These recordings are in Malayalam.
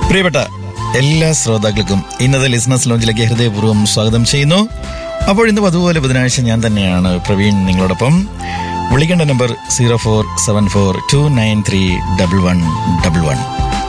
പ്രിയപ്പെട്ട എല്ലാ ശ്രോതാക്കൾക്കും ഇന്നത്തെ ലിസണേഴ്സ് ലോഞ്ചിലേക്ക് ഹൃദയപൂർവ്വം സ്വാഗതം ചെയ്യുന്നു. അപ്പോൾ ഇന്ന് അതുപോലെ ബുധനാഴ്ച ഞാൻ തന്നെയാണ് പ്രവീൺ നിങ്ങളോടൊപ്പം. വിളിക്കേണ്ട നമ്പർ 0474293111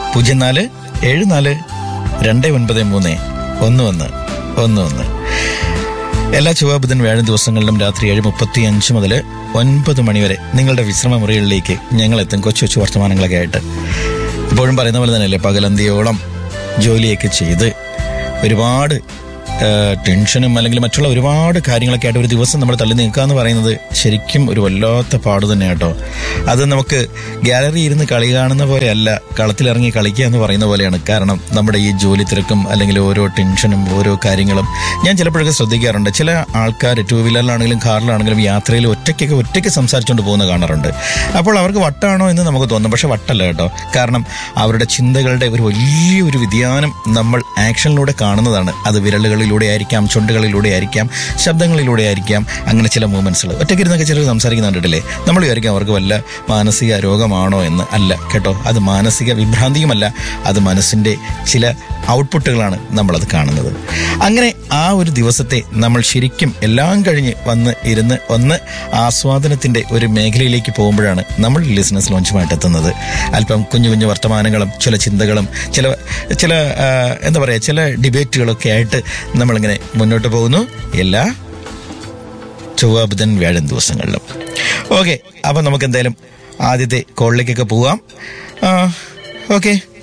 0474293111. എല്ലാ ചൊവ്വ ബുധൻ വ്യാഴം ദിവസങ്ങളിലും രാത്രി 7:35 മുതൽ 9 മണിവരെ നിങ്ങളുടെ വിശ്രമ മുറികളിലേക്ക് ഞങ്ങൾ എത്തും കൊച്ചു കൊച്ചു വർത്തമാനങ്ങളൊക്കെ ആയിട്ട്. ഇപ്പോഴും പറയുന്ന പോലെ തന്നെയല്ലേ, പകലന്തിയോളം ജോലിയൊക്കെ ചെയ്ത് ഒരുപാട് ടെൻഷനും അല്ലെങ്കിൽ മറ്റുള്ള ഒരുപാട് കാര്യങ്ങളൊക്കെ ആയിട്ട് ഒരു ദിവസം നമ്മൾ തള്ളി നിൽക്കുക എന്ന് പറയുന്നത് ശരിക്കും ഒരു വല്ലാത്ത പാട് തന്നെ കേട്ടോ. അത് നമുക്ക് ഗാലറി ഇരുന്ന് കളി കാണുന്ന പോലെയല്ല, കളത്തിലിറങ്ങി കളിക്കുക എന്ന് പറയുന്ന പോലെയാണ്. കാരണം നമ്മുടെ ഈ ജോലി തിരക്കും അല്ലെങ്കിൽ ഓരോ ടെൻഷനും ഓരോ കാര്യങ്ങളും ഞാൻ ചിലപ്പോഴൊക്കെ ശ്രദ്ധിക്കാറുണ്ട്. ചില ആൾക്കാർ ടൂ വീലറിലാണെങ്കിലും കാറിലാണെങ്കിലും യാത്രയിൽ ഒറ്റയ്ക്ക് സംസാരിച്ചുകൊണ്ട് പോകുന്ന കാണാറുണ്ട്. അപ്പോൾ അവർക്ക് വട്ടാണോ എന്ന് നമുക്ക് തോന്നും, പക്ഷെ വട്ടല്ല കേട്ടോ. കാരണം അവരുടെ ചിന്തകളുടെ ഒരു വലിയൊരു വ്യതിയാനം നമ്മൾ ആക്ഷനിലൂടെ കാണുന്നതാണ്. അത് വിരലുകളിലൂടെ ആയിരിക്കാം, ചുണ്ടുകളിലൂടെ ആയിരിക്കാം, ശബ്ദങ്ങളിലൂടെ ആയിരിക്കാം. അങ്ങനെ ചില മൂവ്മെന്റ്സുകൾ ഒറ്റയ്ക്കിരുന്നൊക്കെ ചിലർ സംസാരിക്കുന്ന കണ്ടിട്ടില്ലേ? നമ്മൾ വിചാരിക്കാം അവർക്ക് വല്ല മാനസിക രോഗമാണോ എന്ന്. അല്ല കേട്ടോ, അത് മാനസിക വിഭ്രാന്തിയുമല്ല, അത് മനസ്സിന്റെ ചില ഔട്ട്പുട്ടുകളാണ് നമ്മളത് കാണുന്നത്. അങ്ങനെ ആ ഒരു ദിവസത്തെ നമ്മൾ ശരിക്കും എല്ലാം കഴിഞ്ഞ് വന്ന് ഇരുന്ന് ഒന്ന് ആസ്വാദനത്തിന്റെ ഒരു മേഖലയിലേക്ക് പോകുമ്പോഴാണ് നമ്മൾ ലിസണേഴ്സ് ലോഞ്ചുമായിട്ട് എത്തുന്നത്. അല്പം കുഞ്ഞു കുഞ്ഞു വർത്തമാനങ്ങളും ചില ചിന്തകളും ചില എന്താ പറയുക, ചില ഡിബേറ്റുകളൊക്കെ ആയിട്ട് നമ്മളിങ്ങനെ മുന്നോട്ട് പോകുന്നു എല്ലാ ചൊവ്വ ബുധൻ വ്യാഴം ദിവസങ്ങളിലും. ഓക്കെ, അപ്പം നമുക്ക് എന്തായാലും ആദ്യത്തെ കോളിലേക്കൊക്കെ പോവാം. ഓക്കെ.